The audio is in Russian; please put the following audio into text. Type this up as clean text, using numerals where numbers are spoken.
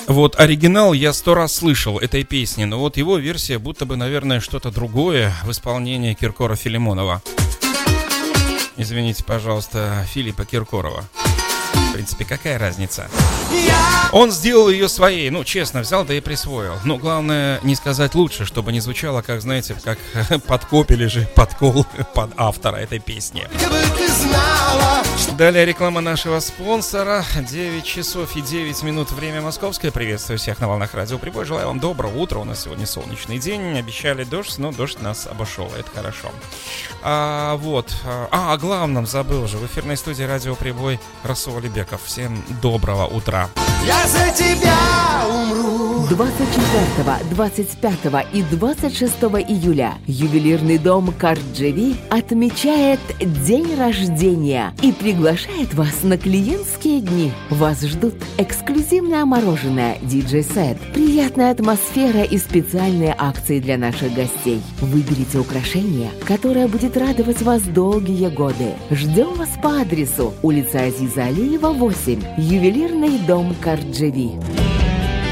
Вот оригинал я 100 раз слышал этой песни, но вот его версия будто бы, наверное, что-то другое в исполнении Киркора Филимонова. Извините, пожалуйста, Филиппа Киркорова. В принципе, какая разница? Он сделал ее своей, ну, честно, взял да и присвоил. Но главное не сказать лучше, чтобы не звучало, как, знаете, как подкоп или же подкол под автора этой песни. Далее реклама нашего спонсора. 9 часов и 9 минут, время московское. Приветствую всех на волнах Радио Прибой. Желаю вам доброго утра. У нас сегодня солнечный день. Обещали дождь, но дождь нас обошел. Это хорошо. О главном забыл же. В эфирной студии Радио Прибой Расул Алибеков. Всем доброго утра. Я за тебя умру. 24, 25 и 26 июля ювелирный дом Карджеви отмечает день рождения и приглашает вас на клиентские дни. Вас ждут эксклюзивное мороженое, диджей-сет, приятная атмосфера и специальные акции для наших гостей. Выберите украшение, которое будет радовать вас долгие годы. Ждем вас по адресу улица Азиза Алиева, 8, ювелирный дом Карджеви.